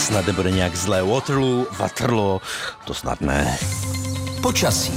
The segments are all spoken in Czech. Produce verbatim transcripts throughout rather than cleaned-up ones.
snad nebude nějak zlé. Waterloo, Waterloo, to snad ne. Počasí.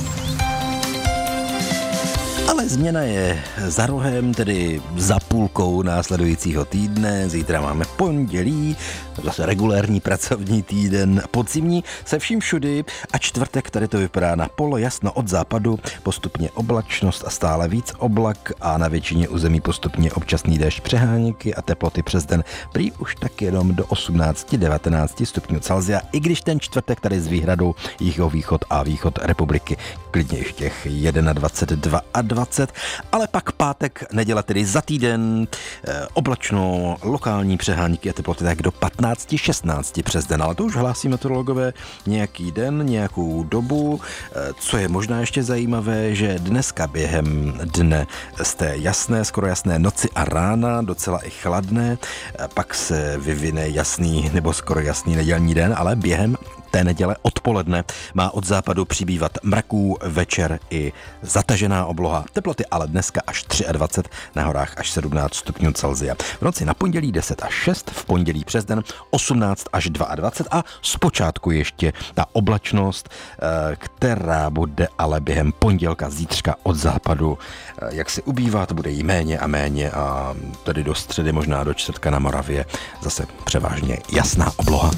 Ale změna je za rohem, tedy za půlkou následujícího týdne. Zítra máme pondělí, zase regulérní pracovní týden, podzimní se vším všudy a čtvrtek tady to vypadá na polo jasno od západu, postupně oblačnost a stále víc oblak a na většině území postupně občasný déšť, přeháněky a teploty přes den prý už tak jenom do osmnáct devatenáct stupňů Celsia, i když ten čtvrtek tady s výhradou jihovýchod a východ republiky klidně ještě těch dvacet jedna, dvacet dva, ale pak pátek, neděle, tedy za týden, eh, oblačno, lokální přehánky a teploty tak do patnáct šestnáct přes den, ale to už hlásí meteorologové nějaký den, nějakou dobu. Eh, co je možná ještě zajímavé, že dneska během dne z té jasné, skoro jasné noci a rána, docela i chladné, eh, pak se vyvine jasný nebo skoro jasný nedělní den, ale během té neděle odpoledne má od západu přibývat mraků, večer i zatažená obloha. Teploty ale dneska až dvacet tři, na horách až sedmnáct stupňů Celsia. V noci na pondělí deset až šest, v pondělí přes den osmnáct až dvacet dva a zpočátku ještě ta oblačnost, která bude ale během pondělka zítřka od západu, jak si ubývat, bude jí méně a méně a tedy do středy, možná do čtvrtka na Moravě zase převážně jasná obloha.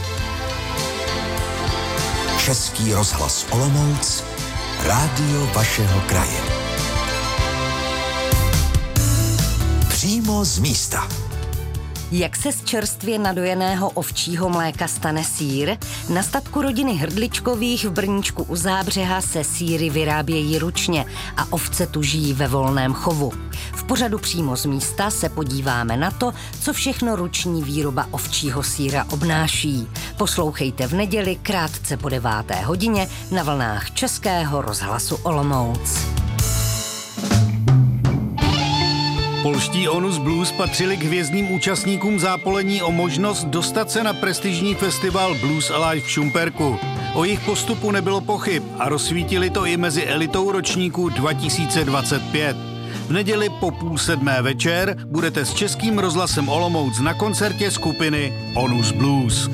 Český rozhlas Olomouc, rádio vašeho kraje. Přímo z místa. Jak se z čerstvě nadojeného ovčího mléka stane sýr? Na statku rodiny Hrdličkových v Brníčku u Zábřeha se sýry vyrábějí ručně a ovce tu žijí ve volném chovu. V pořadu Přímo z místa se podíváme na to, co všechno ruční výroba ovčího sýra obnáší. Poslouchejte v neděli krátce po deváté hodině na vlnách Českého rozhlasu Olomouc. Polští Onus Blues patřili k hvězdným účastníkům zápolení o možnost dostat se na prestižní festival Blues Alive v Šumperku. O jejich postupu nebylo pochyb a rozsvítili to i mezi elitou ročníku dva tisíce dvacet pět. V neděli po půl sedmé večer budete s Českým rozhlasem Olomouc na koncertě skupiny Onus Blues.